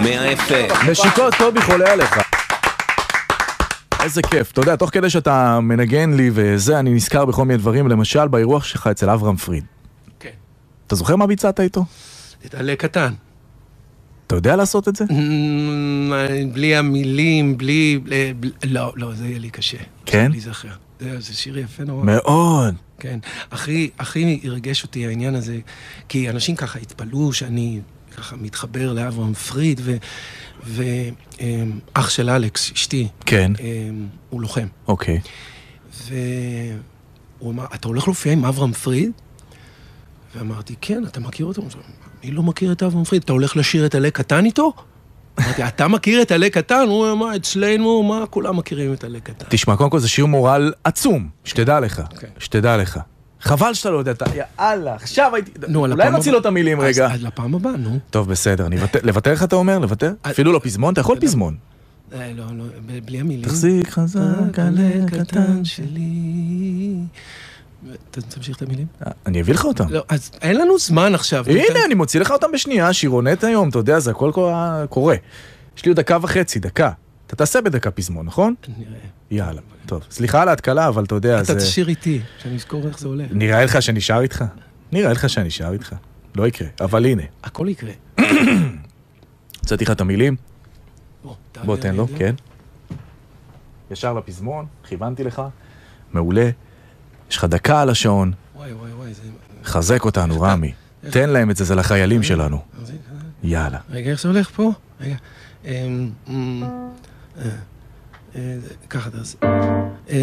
נשיקות, טובי, חולה עליך. איזה כיף. אתה יודע, תוך כדי שאתה מנגן לי וזה, אני נזכר בכל מיני דברים, למשל באירוח שלך אצל אברהם פריד. כן. אתה זוכר מה ביצעת איתו? את עלה קטן. אתה יודע לעשות את זה? בלי המילים, בלי... לא, זה יהיה לי קשה. כן? להיזכר. זה שיר יפה נורא. מאוד. כן. הכי ירגש אותי העניין הזה, כי אנשים ככה התפלאו שאני ככה מתחבר לאברהם פריד, ואח של אלכס, אשתי, כן. הוא לוחם. אוקיי. והוא אמר, אתה הולך להופיע עם אברהם פריד? ואמרתי, כן, אתה מכיר אותו? אני לא מכיר את אברהם פריד, אתה הולך לשיר את עלה קטן איתו? אמרתי, אתה מכיר את עלה קטן? הוא אמר, אצלנו, מה, כולם מכירים את עלה קטן. תשמע, קודם כל זה שיר מורל עצום, שתדע לך, שתדע לך. חבל שאתה לא יודע, יאללה, עכשיו הייתי... אולי נוציא לו את המילים רגע. אז לפעם הבאה, נו. טוב, בסדר, לוותר לך אתה אומר? לוותר? אפילו לא פזמון? אתה יכול פזמון. לא, בלי המילים. תחזיק חזק עלה קטן שלי. תמשיך את המילים? אני אביא לך אותם. לא, אז אין לנו זמן עכשיו. הנה, אני מוציא לך אותם בשנייה, שירונט היום, אתה יודע, זה הכל קורה. יש לי עוד 1.5 דקה. אתה תעשה בדקה פזמון, נכון? נראה. יאללה, טוב. סליחה על ההתקלה, אבל אתה יודע, אתה תשאיר איתי, שאני אזכור איך זה עולה. נראה לך שאני שר איתך? נראה לך שאני שר איתך. לא יקרה, אבל הנה. הכל יקרה. הצעתי לך את המילים? בוא, תן לו, כן. ישר לפזמון, כיוונתי לך. מעולה. יש לך דקה על השעון. וואי, זה... חזק אותנו, רמי. תן להם את זה, זה לחיילים שלנו. יאללה. רגע, איך זה הולך פה? רגע. ככה,